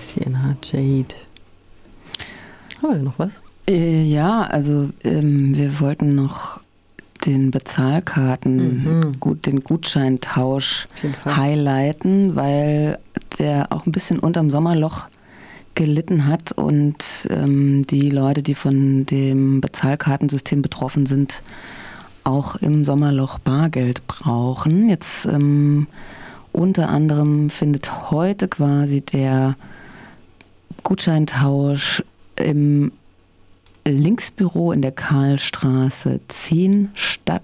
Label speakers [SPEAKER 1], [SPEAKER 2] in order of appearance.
[SPEAKER 1] Sienna Jade. Haben wir denn noch was?
[SPEAKER 2] Ja, also wir wollten noch den Bezahlkarten, den Gutscheintausch highlighten, weil der auch ein bisschen unterm Sommerloch gelitten hat und die Leute, die von dem Bezahlkartensystem betroffen sind, auch im Sommerloch Bargeld brauchen. Jetzt unter anderem findet heute quasi der Gutscheintausch im Linksbüro in der Karlstraße 10 statt.